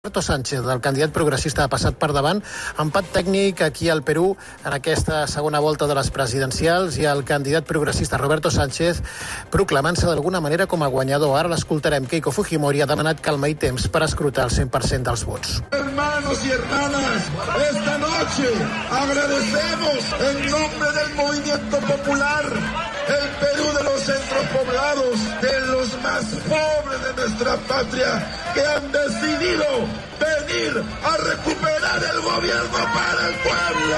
Roberto Sánchez, el candidat progressista, ha passat per davant. Empat tècnic aquí al Perú en aquesta segona volta de les presidencials i el candidat progressista Roberto Sánchez proclamant-se d'alguna manera com a guanyador. Ara l'escoltarem. Keiko Fujimori ha demanat calma i temps per escrutar el 100% dels vots. Hermanos y hermanas, esta noche agradecemos en nombre del movimiento popular el Perú de los centros poblados, de los más pobres de nuestra patria, que han decidido venir a recuperar el gobierno para el pueblo.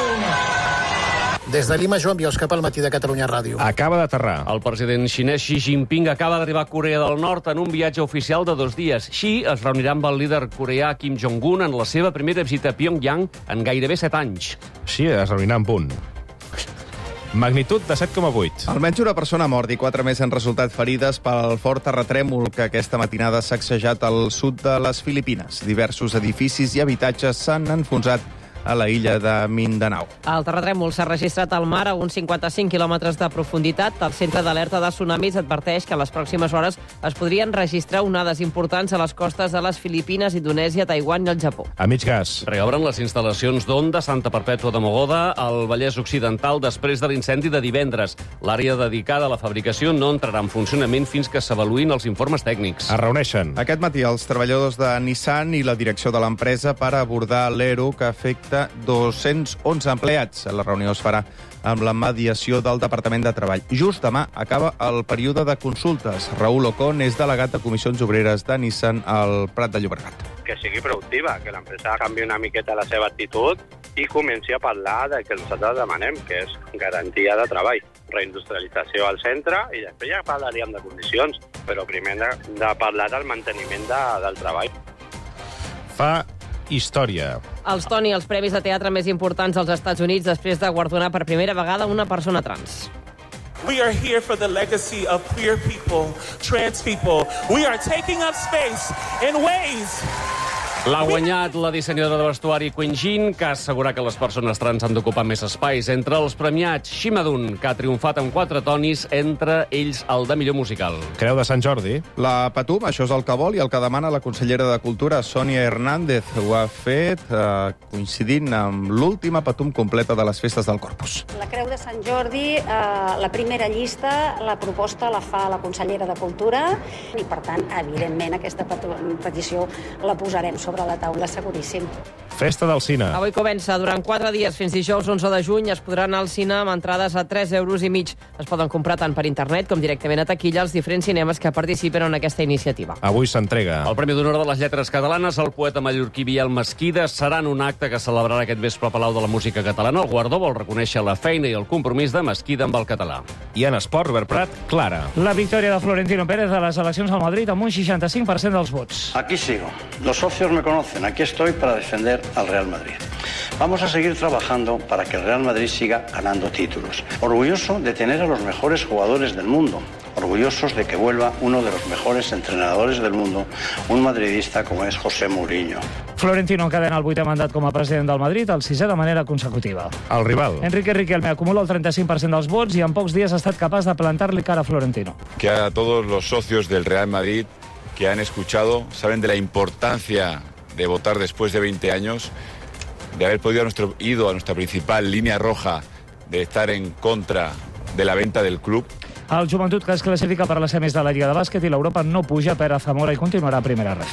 Des de Lima, Joan Biosca, pel Matí de Catalunya Ràdio. Acaba d'aterrar. El president xinès Xi Jinping acaba d'arribar a Corea del Nord en un viatge oficial de 2 dies. Xi es reunirà amb el líder coreà Kim Jong-un en la seva primera visita a Pyongyang en gairebé 7 anys. Xi es reunirà en punt. Magnitud de 7,8. Almenys una persona mort i 4 més han resultat ferides pel fort terratrèmol que aquesta matinada s'ha sacsejat al sud de les Filipines. Diversos edificis i habitatges s'han enfonsat a la illa de Mindanao. El terratrèmol s'ha registrat al mar a uns 55 quilòmetres de profunditat. El centre d'alerta de tsunamis adverteix que en les pròximes hores es podrien registrar onades importants a les costes de les Filipines, Indonèsia, Taiwan i el Japó. A mig gas. Reobren les instal·lacions d'Onda Santa Perpètua de Mogoda al Vallès Occidental després de l'incendi de divendres. L'àrea dedicada a la fabricació no entrarà en funcionament fins que s'avaluïn els informes tècnics. Es reuneixen. Aquest matí els treballadors de Nissan i la direcció de l'empresa per abordar l'ERO que afecta 211 empleats. La reunió es farà amb la mediació del Departament de Treball. Just demà acaba el període de consultes. Raúl Ocon és delegat de Comissions Obreres de Nissan al Prat de Llobregat. Que sigui productiva, que l'empresa canvi una miqueta la seva actitud i comenci a parlar del que nosaltres demanem, que és garantia de treball, reindustrialització al centre, i després ja parlaríem de condicions, però primer de parlar del manteniment del treball. Fa història. Els Tony, els premis de teatre més importants als Estats Units després de guardonar per primera vegada una persona trans. We are here for the legacy of queer people, trans people. We are taking up space in ways... L'ha guanyat la dissenyadora de vestuari Queen Jean, que ha assegurat que les persones trans han d'ocupar més espais. Entre els premiats, Shimadun, que ha triomfat amb 4 tonis, entre ells el de millor musical. Creu de Sant Jordi. La Patum, això és el que vol i el que demana la consellera de Cultura, Sònia Hernández. Ho ha fet coincidint amb l'última Patum completa de les festes del Corpus. La Creu de Sant Jordi, la primera llista, la proposta la fa la consellera de Cultura i, per tant, evidentment, aquesta petició la posarem sobre la taula, seguríssim. Festa del cine. Avui comença. Durant 4 dies, fins dijous 11 de juny, es podrà anar al cine amb entrades a 3,5 €. Es poden comprar tant per internet com directament a taquilla als diferents cinemes que participen en aquesta iniciativa. Avui s'entrega. El Premi d'Honor de les Lletres Catalanes al poeta mallorquí Biel Mesquida serà en un acte que celebrarà aquest vespre al Palau de la Música Catalana. El guardó vol reconèixer la feina i el compromís de Mesquida amb el català. I en esport, Robert Prat, Clara. La victòria de Florentino Pérez a les eleccions al Madrid amb un 65% dels vots. Aquí sigo. Los socios me conocen. Aquí estoy para defender al Real Madrid. Vamos a seguir trabajando para que el Real Madrid siga ganando títulos. Orgulloso de tener a los mejores jugadores del mundo. Orgullosos de que vuelva uno de los mejores entrenadores del mundo, un madridista como es José Mourinho. Florentino encadena el 8è mandat com a president del Madrid, el 6è de manera consecutiva. El rival. Enrique Riquelme acumula el 35% dels vots i en pocs dies ha estat capaç de plantar-li cara a Florentino. Que a todos los socios del Real Madrid que han escuchado saben de la importancia de votar después de 20 años, de haber ido a nuestra principal línea roja, de estar en contra de la venta del club. El Joventut, que es classifica per les semis de la Lliga de Bàsquet, i l'Europa no puja per a Zamora i continuarà a primera ref.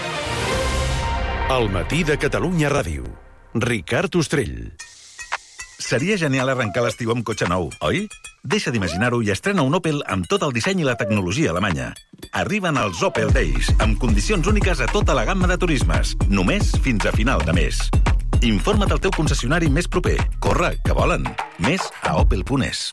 El Matí de Catalunya Ràdio. Ricard Ostrell. Seria genial arrencar l'estiu amb cotxe nou, oi? Deixa d'imaginar-ho i estrena un Opel amb tot el disseny i la tecnologia alemanya. Arriben els Opel Days, amb condicions úniques a tota la gamma de turismes, només fins a final de mes. Informa't al teu concessionari més proper. Corre, que volen. Més a opel.es.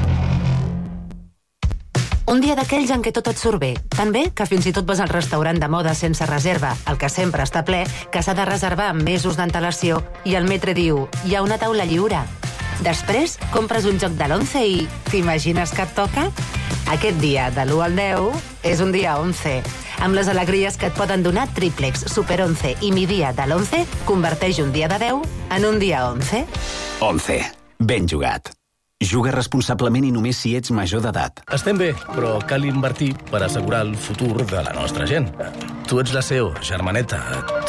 Un dia d'aquells en què tot et surt bé. Tan bé que fins i tot vas al restaurant de moda sense reserva, el que sempre està ple, que s'ha de reservar amb mesos d'antelació, i el metre diu, hi ha una taula lliure. Després, compres un joc de l'11 i t'imagines que et toca? Aquest dia, de l'1 al 10, és un dia 11. Amb les alegries que et poden donar Triplex, Super 11 i Mi Dia de l'11, converteix un dia de 10 en un dia 11. 11. Ben jugat. Juga responsablement i només si ets major d'edat. Estem bé, però cal invertir per assegurar el futur de la nostra gent. Tu ets la CEO, germaneta.